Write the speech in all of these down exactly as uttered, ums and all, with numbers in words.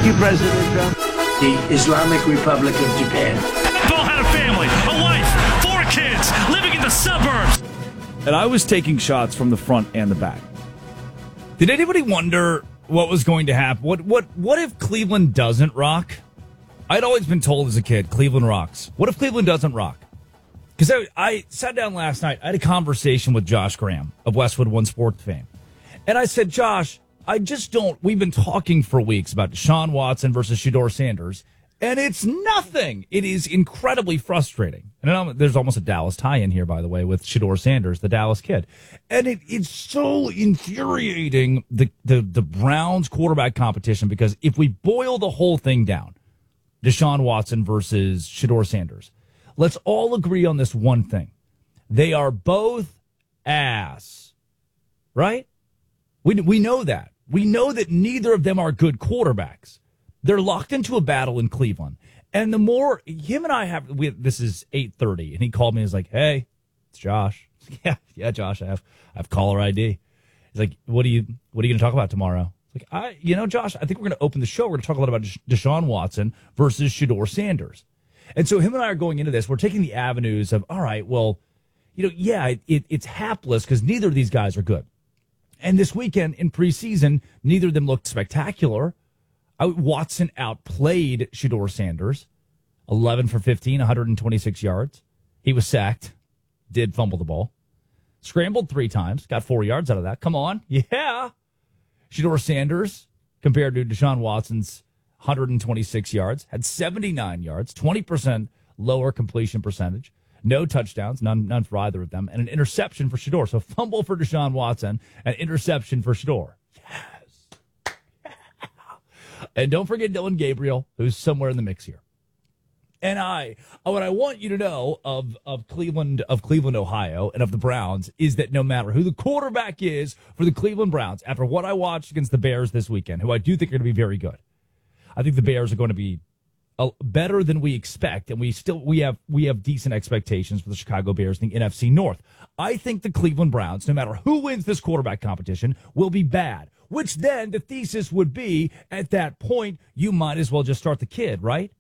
you, President Trump. The Islamic Republic of Japan. Bo had a family, a wife, four kids, living in the suburbs. And I was taking shots from the front and the back. Did anybody wonder what was going to happen? What what what if Cleveland doesn't rock? I'd always been told as a kid, Cleveland rocks. What if Cleveland doesn't rock? Because I, I sat down last night, I had a conversation with Josh Graham of Westwood One Sports fame. And I said, Josh, I just don't, we've been talking for weeks about Deshaun Watson versus Shedeur Sanders, and it's nothing. It is incredibly frustrating. And I'm, there's almost a Dallas tie-in here, by the way, with Shedeur Sanders, the Dallas kid. And it, it's so infuriating, the, the, the Browns quarterback competition, because if we boil the whole thing down, Deshaun Watson versus Shedeur Sanders, let's all agree on this one thing. They are both ass, right? We we know that. We know that neither of them are good quarterbacks. They're locked into a battle in Cleveland. And the more him and I have, we, this is eight thirty, and he called me and was like, hey, it's Josh. Yeah, yeah, Josh, I have I have caller I D. He's like, what are you what are you going to talk about tomorrow? Like, I, you know, Josh, I think we're going to open the show. We're going to talk a lot about Deshaun Watson versus Shedeur Sanders. And so him and I are going into this. We're taking the avenues of, all right, well, you know, yeah, it, it's hapless because neither of these guys are good. And this weekend in preseason, neither of them looked spectacular. I, Watson outplayed Shedeur Sanders, eleven for fifteen, one hundred twenty-six yards. He was sacked, did fumble the ball, scrambled three times, got four yards out of that. Come on, yeah. Shedeur Sanders, compared to Deshaun Watson's one hundred twenty-six yards, had seventy-nine yards, twenty percent lower completion percentage, no touchdowns, none none for either of them, and an interception for Shedeur. So fumble for Deshaun Watson, an interception for Shedeur. Yes. Yeah. And don't forget Dylan Gabriel, who's somewhere in the mix here. And I, what I want you to know of, of Cleveland, of Cleveland, Ohio, and of the Browns is that no matter who the quarterback is for the Cleveland Browns, after what I watched against the Bears this weekend, who I do think are going to be very good, I think the Bears are going to be uh, better than we expect, and we still we have we have decent expectations for the Chicago Bears in the N F C North. I think the Cleveland Browns, no matter who wins this quarterback competition, will be bad. Which then the thesis would be, at that point, you might as well just start the kid, right?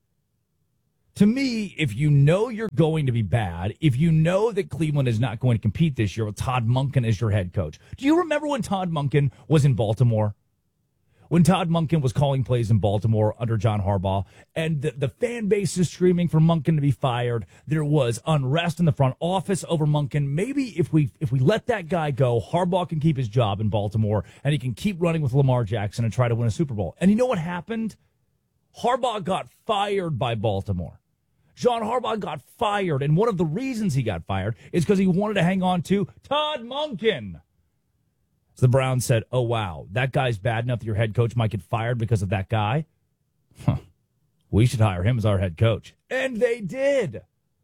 To me, if you know you're going to be bad, if you know that Cleveland is not going to compete this year with Todd Monken as your head coach. Do you remember when Todd Monken was in Baltimore? When Todd Monken was calling plays in Baltimore under John Harbaugh, and the, the fan base is screaming for Monken to be fired. There was unrest in the front office over Monken. Maybe if we if we let that guy go, Harbaugh can keep his job in Baltimore, and he can keep running with Lamar Jackson and try to win a Super Bowl. And you know what happened? Harbaugh got fired by Baltimore. John Harbaugh got fired, and one of the reasons he got fired is because he wanted to hang on to Todd Monken. So the Browns said, oh, wow, that guy's bad enough that your head coach might get fired because of that guy? Huh. We should hire him as our head coach. And they did.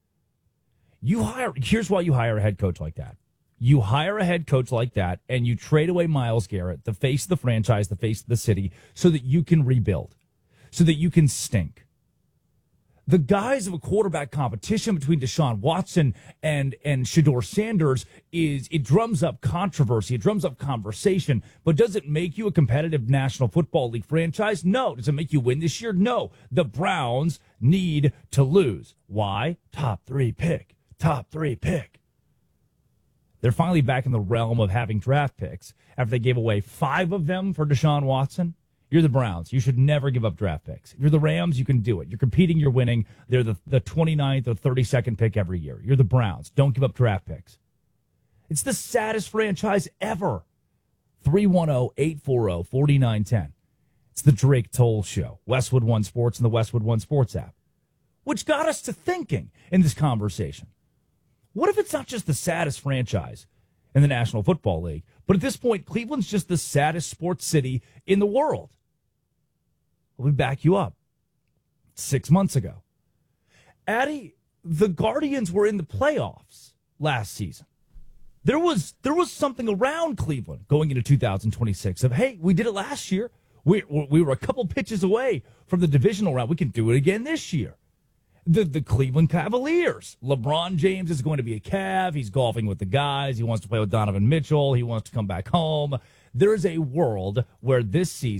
You hire. Here's why you hire a head coach like that. You hire a head coach like that, and you trade away Myles Garrett, the face of the franchise, the face of the city, so that you can rebuild, so that you can stink. The guys of a quarterback competition between Deshaun Watson and, and Shedeur Sanders is, it drums up controversy, it drums up conversation, but does it make you a competitive National Football League franchise? No. Does it make you win this year? No. The Browns need to lose. Why? Top three pick. Top three pick. They're finally back in the realm of having draft picks after they gave away five of them for Deshaun Watson. You're the Browns. You should never give up draft picks. If you're the Rams, you can do it. You're competing, you're winning. They're the, the twenty-ninth or thirty-second pick every year. You're the Browns. Don't give up draft picks. It's the saddest franchise ever. three one zero, eight four zero, four nine one zero. It's the Drake Toll Show. Westwood One Sports and the Westwood One Sports app. Which got us to thinking in this conversation. What if it's not just the saddest franchise in the National Football League, but at this point, Cleveland's just the saddest sports city in the world? Let me back you up. Six months ago, Addy, the Guardians were in the playoffs last season. There was there was something around Cleveland going into two thousand twenty-six of, hey, we did it last year. We, we were a couple pitches away from the divisional round. We can do it again this year. The the Cleveland Cavaliers. LeBron James is going to be a Cav. He's golfing with the guys. He wants to play with Donovan Mitchell. He wants to come back home. There is a world where this season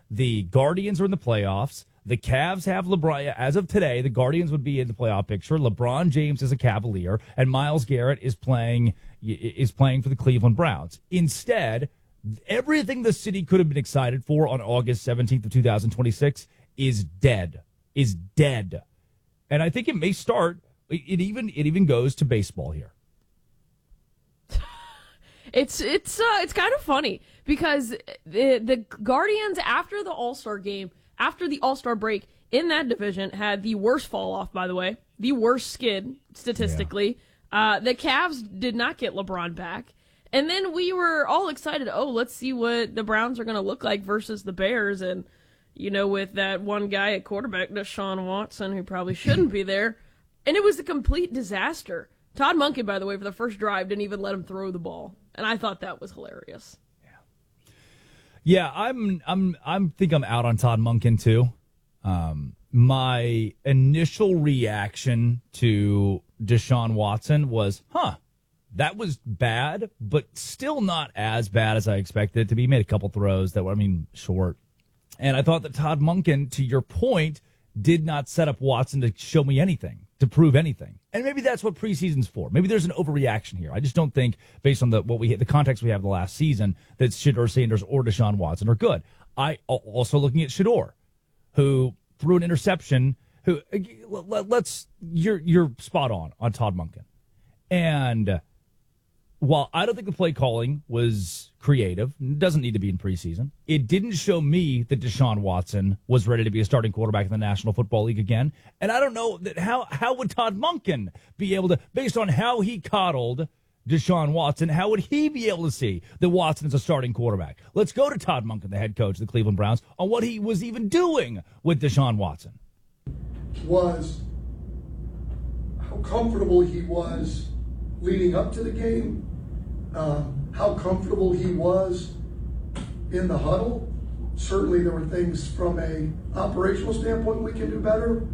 the Guardians are in the playoffs. The Cavs have LeBron. As of today, the Guardians would be in the playoff picture. LeBron James is a Cavalier, and Myles Garrett is playing is playing for the Cleveland Browns. Instead, everything the city could have been excited for on August seventeenth of two thousand twenty-six is dead. Is dead. And I think it may start. It even it even goes to baseball here. It's it's uh, it's kind of funny because the the Guardians after the All-Star game, after the All-Star break in that division had the worst fall off, by the way, the worst skid statistically. Yeah. Uh, the Cavs did not get LeBron back. And then we were all excited, oh, let's see what the Browns are going to look like versus the Bears. And, you know, with that one guy at quarterback, Deshaun Watson, who probably shouldn't be there. And it was a complete disaster. Todd Monken, by the way, for the first drive, didn't even let him throw the ball. And I thought that was hilarious. Yeah, yeah I'm, I'm, I'm think I'm out on Todd Monken, too. Um, my initial reaction to Deshaun Watson was, huh, that was bad, but still not as bad as I expected it to be. He made a couple throws that were, I mean, short. And I thought that Todd Monken, to your point, did not set up Watson to show me anything, to prove anything. And maybe that's what preseason's for. Maybe there's an overreaction here. I just don't think, based on the what we the context we have the last season, that Shedeur Sanders or Deshaun Watson are good. I also looking at Shedeur, who threw an interception. Who let's you're you're spot on on Todd Monken, and while I don't think the play calling was creative, it doesn't need to be in preseason, it didn't show me that Deshaun Watson was ready to be a starting quarterback in the National Football League again. And I don't know that how how would Todd Monken be able to, based on how he coddled Deshaun Watson, how would he be able to see that Watson is a starting quarterback? Let's go to Todd Monken, the head coach of the Cleveland Browns, on what he was even doing with Deshaun Watson. Was how comfortable he was leading up to the game, uh, how comfortable he was in the huddle. Certainly there were things from a operational standpoint we can do better,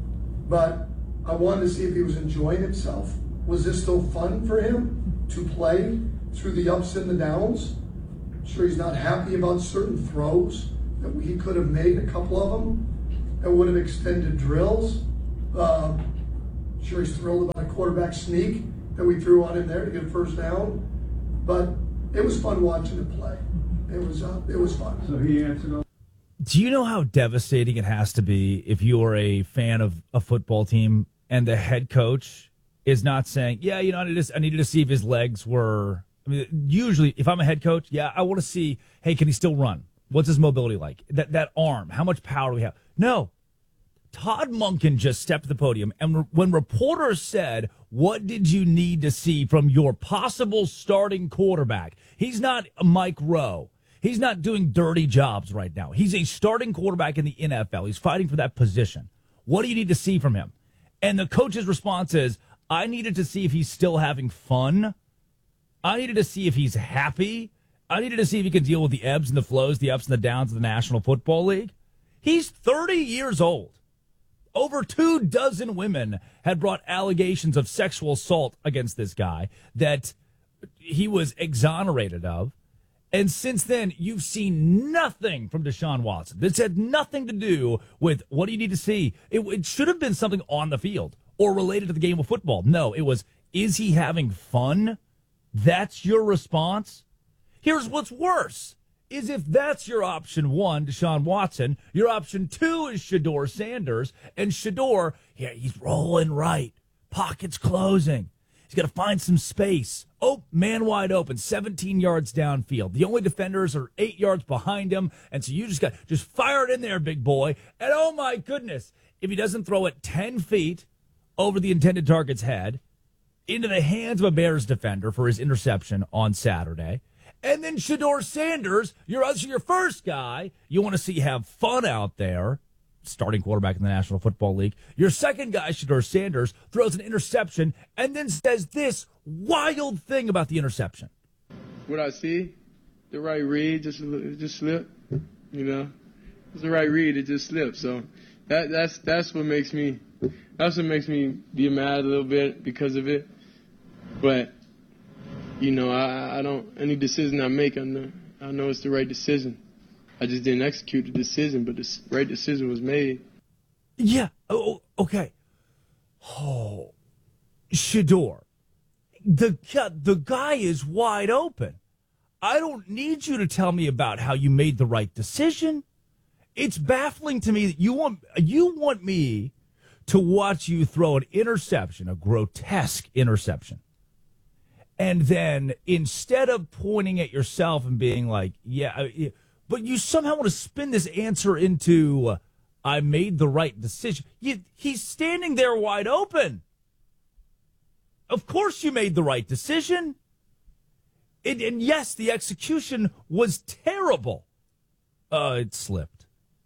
but I wanted to see if he was enjoying himself. Was this still fun for him to play through the ups and the downs? I'm sure he's not happy about certain throws that he could have made, a couple of them, that would have extended drills. Uh, I'm sure he's thrilled about a quarterback sneak that we threw on him there to get a first down. But it was fun watching him play. It was uh, it was fun. So he answered all. Do you know how devastating it has to be if you are a fan of a football team and the head coach is not saying, yeah, you know, I needed to, I needed to see if his legs were. I mean, usually, if I'm a head coach, yeah, I want to see, hey, can he still run? What's his mobility like? That that arm, how much power do we have? No. Todd Monken just stepped to the podium, and when reporters said, what did you need to see from your possible starting quarterback? He's not Mike Rowe. He's not doing dirty jobs right now. He's a starting quarterback in the N F L. He's fighting for that position. What do you need to see from him? And the coach's response is, I needed to see if he's still having fun. I needed to see if he's happy. I needed to see if he can deal with the ebbs and the flows, the ups and the downs of the National Football League. He's thirty years old. Over two dozen women had brought allegations of sexual assault against this guy that he was exonerated of. And since then, you've seen nothing from Deshaun Watson. This had nothing to do with what do you need to see. It, it should have been something on the field or related to the game of football. No, it was, is he having fun? That's your response? Here's what's worse. Is if that's your option one, Deshaun Watson, your option two is Shedeur Sanders, and Shedeur, yeah, he's rolling right. Pockets closing. He's got to find some space. Oh, man wide open, seventeen yards downfield. The only defenders are eight yards behind him, and so you just got just fire it in there, big boy. And oh my goodness, if he doesn't throw it ten feet over the intended target's head into the hands of a Bears defender for his interception on Saturday. And then Shedeur Sanders, you're also your first guy you want to see have fun out there, starting quarterback in the National Football League. Your second guy, Shedeur Sanders, throws an interception and then says this wild thing about the interception. What I see, the right read just it just slipped, you know. It's the right read, it just slipped. So that that's that's what makes me that's what makes me be mad a little bit because of it. But you know, I, I don't any decision I make, I know I know it's the right decision. I just didn't execute the decision, but the s- right decision was made. Yeah. Oh, okay. Oh, Shedeur, the the guy is wide open. I don't need you to tell me about how you made the right decision. It's baffling to me that you want you want me to watch you throw an interception, a grotesque interception. And then instead of pointing at yourself and being like, yeah, but you somehow want to spin this answer into, uh, I made the right decision. You, he's standing there wide open. Of course you made the right decision. It, and yes, the execution was terrible. Uh, it slipped.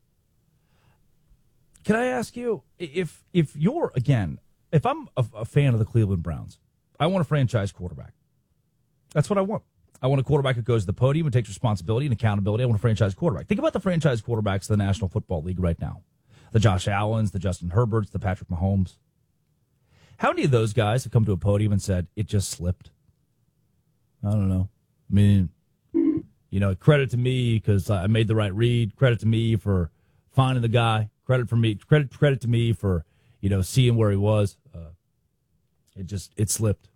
Can I ask you, if if you're, again, if I'm a, a fan of the Cleveland Browns, I want a franchise quarterback. That's what I want. I want a quarterback who goes to the podium and takes responsibility and accountability. I want a franchise quarterback. Think about the franchise quarterbacks of the National Football League right now. The Josh Allens, the Justin Herberts, the Patrick Mahomes. How many of those guys have come to a podium and said, it just slipped? I don't know. I mean, you know, credit to me because I made the right read. Credit to me for finding the guy. Credit for me. Credit credit to me for, you know, seeing where he was. Uh, it just, it slipped.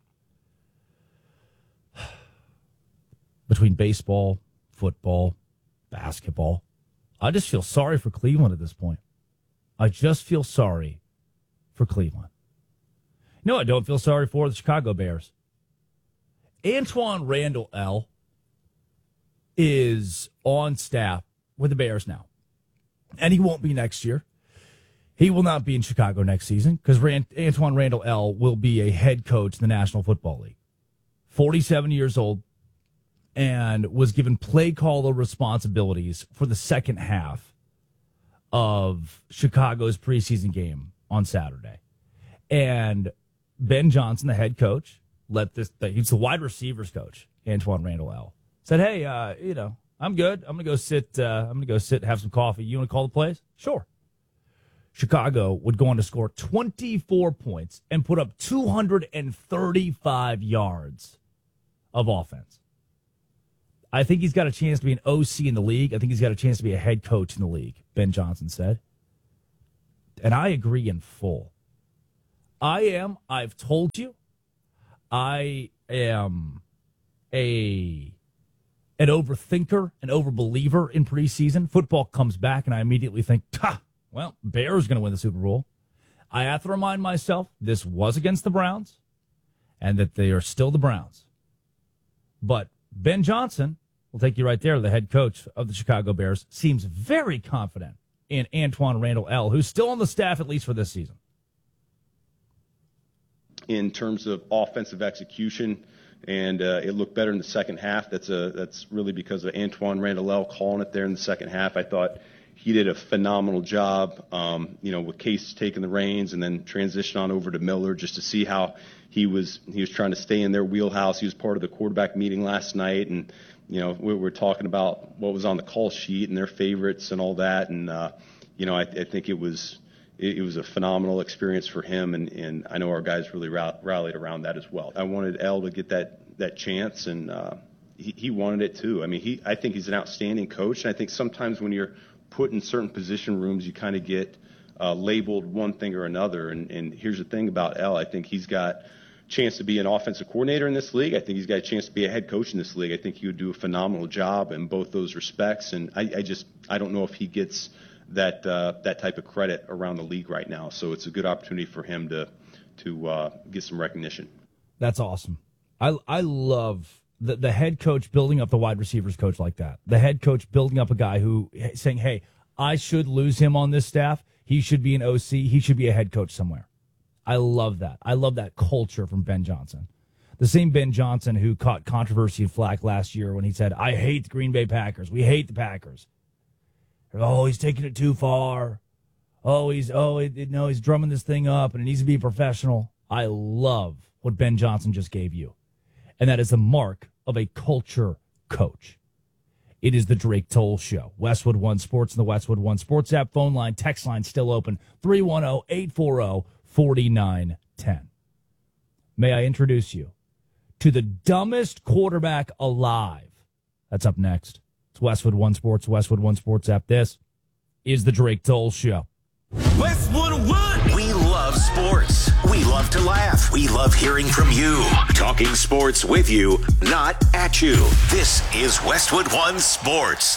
Between baseball, football, basketball, I just feel sorry for Cleveland at this point. I just feel sorry for Cleveland. You know, I don't feel sorry for the Chicago Bears. Antoine Randall L. is on staff with the Bears now. And he won't be next year. He will not be in Chicago next season because Rand- Antoine Randall L. will be a head coach in the National Football League. forty-seven years old and was given play caller responsibilities for the second half of Chicago's preseason game on Saturday. And Ben Johnson, the head coach, let this, he's the wide receivers coach, Antoine Randall L., said, hey, uh, you know, I'm good. I'm going to go sit, uh, I'm going to go sit and have some coffee. You want to call the plays? Sure. Chicago would go on to score twenty-four points and put up two hundred thirty-five yards of offense. I think he's got a chance to be an O C in the league. I think he's got a chance to be a head coach in the league, Ben Johnson said. And I agree in full. I am, I've told you, I am a an overthinker, an overbeliever in preseason. Football comes back, and I immediately think, ha, well, Bears going to win the Super Bowl. I have to remind myself this was against the Browns and that they are still the Browns. But Ben Johnson, we'll take you right there, the head coach of the Chicago Bears, seems very confident in Antoine Randall L., who's still on the staff at least for this season. In terms of offensive execution, and uh, it looked better in the second half. That's a that's really because of Antoine Randall L. calling it there in the second half. I thought he did a phenomenal job, um, you know, with Case taking the reins and then transition on over to Miller just to see how he was he was trying to stay in their wheelhouse. He was part of the quarterback meeting last night, and you know we were talking about what was on the call sheet and their favorites and all that, and uh, you know I, I think it was. It was a phenomenal experience for him, and, and I know our guys really rallied around that as well. I wanted L to get that, that chance, and uh, he, he wanted it too. I mean, he I think he's an outstanding coach, and I think sometimes when you're put in certain position rooms, you kind of get uh, labeled one thing or another. And, and here's the thing about L. I think he's got a chance to be an offensive coordinator in this league. I think he's got a chance to be a head coach in this league. I think he would do a phenomenal job in both those respects, and I, I just I don't know if he gets – that uh, that type of credit around the league right now. So it's a good opportunity for him to to uh, get some recognition. That's awesome. I I love the, the head coach building up the wide receivers coach like that. The head coach building up a guy who saying, hey, I should lose him on this staff. He should be an O C. He should be a head coach somewhere. I love that. I love that culture from Ben Johnson. The same Ben Johnson who caught controversy and flack last year when he said, I hate the Green Bay Packers. We hate the Packers. Oh, he's taking it too far. Oh, he's oh, it, no, he's drumming this thing up, and it needs to be professional. I love what Ben Johnson just gave you, and that is the mark of a culture coach. It is the Drake Toll Show. Westwood One Sports and the Westwood One Sports app. Phone line, text line still open. three one zero, eight four zero, four nine one zero. May I introduce you to the dumbest quarterback alive? That's up next. It's Westwood One Sports, Westwood One Sports app. This is the Drake Toll Show. Westwood One. We love sports. We love to laugh. We love hearing from you. Talking sports with you, not at you. This is Westwood One Sports.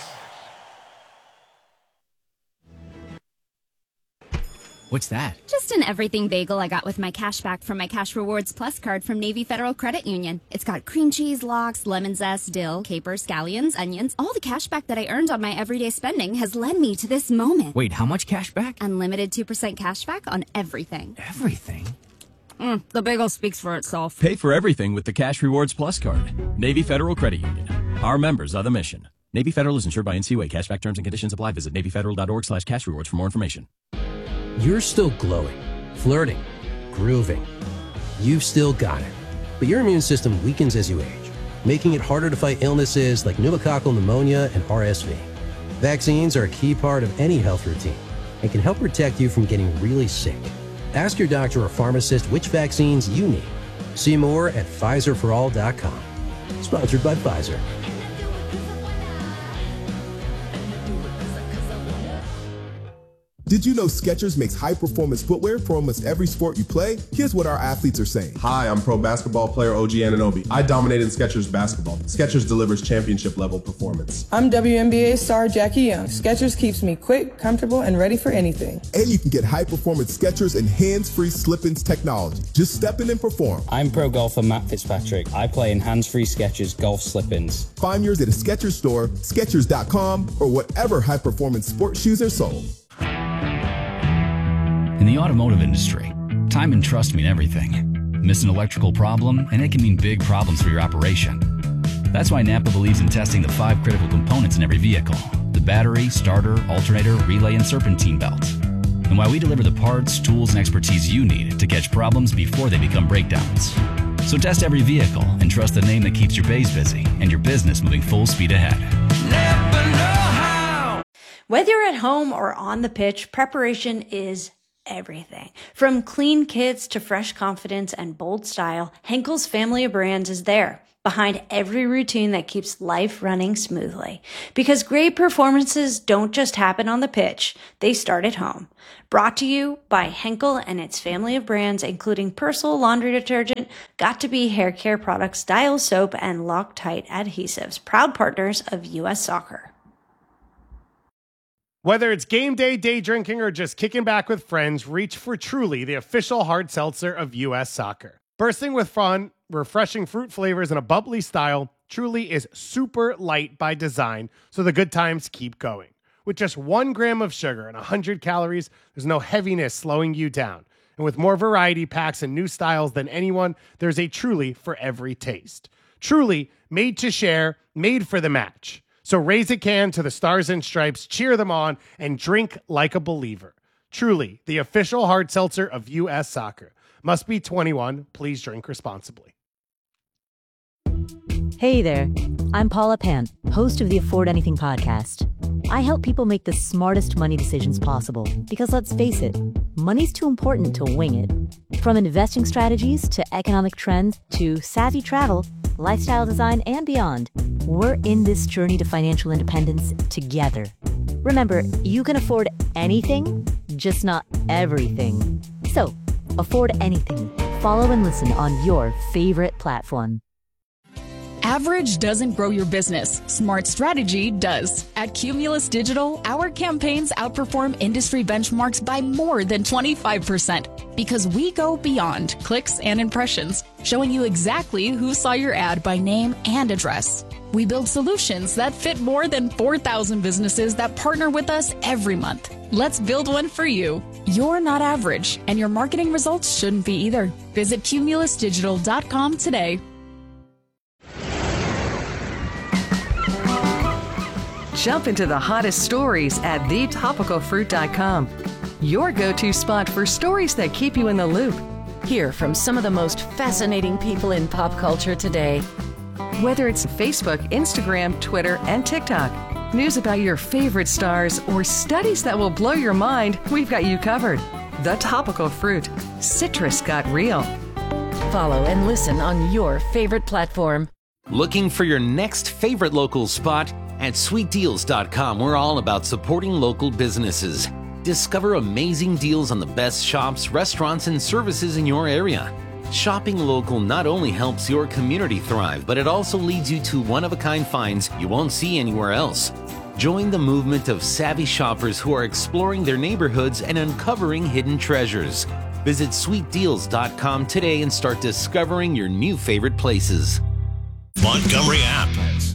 What's that? Just an everything bagel I got with my cash back from my Cash Rewards Plus card from Navy Federal Credit Union. It's got cream cheese, lox, lemon zest, dill, capers, scallions, onions. All the cash back that I earned on my everyday spending has led me to this moment. Wait, how much cash back? Unlimited two percent cash back on everything. Everything? Mm, the bagel speaks for itself. Pay for everything with the Cash Rewards Plus card. Navy Federal Credit Union. Our members are the mission. Navy Federal is insured by N C U A. Cashback terms and conditions apply. Visit NavyFederal.org slash cash rewards for more information. You're still glowing, flirting, grooving. You've still got it. But your immune system weakens as you age, making it harder to fight illnesses like pneumococcal pneumonia and R S V. Vaccines are a key part of any health routine and can help protect you from getting really sick. Ask your doctor or pharmacist which vaccines you need. See more at Pfizer for all dot com. Sponsored by Pfizer. Did you know Skechers makes high-performance footwear for almost every sport you play? Here's what our athletes are saying. Hi, I'm pro basketball player O G Anunoby. I dominated Skechers basketball. Skechers delivers championship-level performance. I'm W N B A star Jackie Young. Skechers keeps me quick, comfortable, and ready for anything. And you can get high-performance Skechers and hands-free slip-ins technology. Just step in and perform. I'm pro golfer Matt Fitzpatrick. I play in hands-free Skechers golf slip-ins. Find yours at a Skechers store, Skechers dot com, or whatever high-performance sports shoes are sold. In the automotive industry, time and trust mean everything. Miss an electrical problem, and it can mean big problems for your operation. That's why Napa believes in testing the five critical components in every vehicle: the battery, starter, alternator, relay, and serpentine belt. And why we deliver the parts, tools, and expertise you need to catch problems before they become breakdowns. So test every vehicle and trust the name that keeps your bays busy and your business moving full speed ahead. Napa know-how. Whether you're at home or on the pitch, preparation is everything. From clean kits to fresh confidence and bold style, Henkel's family of brands is there, behind every routine that keeps life running smoothly. Because great performances don't just happen on the pitch, they start at home. Brought to you by Henkel and its family of brands, including Persil laundry detergent, Got2b hair care products, Dial soap, and Loctite adhesives, proud partners of U S Soccer. Whether it's game day, day drinking, or just kicking back with friends, reach for Truly, the official hard seltzer of U S Soccer. Bursting with fun, refreshing fruit flavors, and a bubbly style, Truly is super light by design, so the good times keep going. With just one gram of sugar and one hundred calories, there's no heaviness slowing you down. And with more variety packs and new styles than anyone, there's a Truly for every taste. Truly, made to share, made for the match. So raise a can to the Stars and Stripes, cheer them on, and drink like a believer. Truly, the official hard seltzer of U S Soccer. Must be twenty-one. Please drink responsibly. Hey there. I'm Paula Pant, host of the Afford Anything podcast. I help people make the smartest money decisions possible because, let's face it, money's too important to wing it. From investing strategies to economic trends to savvy travel, lifestyle design, and beyond, we're in this journey to financial independence together. Remember, you can afford anything, just not everything. So, afford anything. Follow and listen on your favorite platform. Average doesn't grow your business. Smart strategy does. At Cumulus Digital, our campaigns outperform industry benchmarks by more than twenty-five percent because we go beyond clicks and impressions, showing you exactly who saw your ad by name and address. We build solutions that fit more than four thousand businesses that partner with us every month. Let's build one for you. You're not average, and your marketing results shouldn't be either. Visit cumulus digital dot com today. Jump into the hottest stories at the topical fruit dot com. Your go-to spot for stories that keep you in the loop. Hear from some of the most fascinating people in pop culture today. Whether it's Facebook, Instagram, Twitter, and TikTok, news about your favorite stars, or studies that will blow your mind, we've got you covered. The Topical Fruit. Citrus got real. Follow and listen on your favorite platform. Looking for your next favorite local spot? At sweet deals dot com, we're all about supporting local businesses. Discover amazing deals on the best shops, restaurants, and services in your area. Shopping local not only helps your community thrive, but it also leads you to one-of-a-kind finds you won't see anywhere else. Join the movement of savvy shoppers who are exploring their neighborhoods and uncovering hidden treasures. Visit sweet deals dot com today and start discovering your new favorite places. Montgomery app.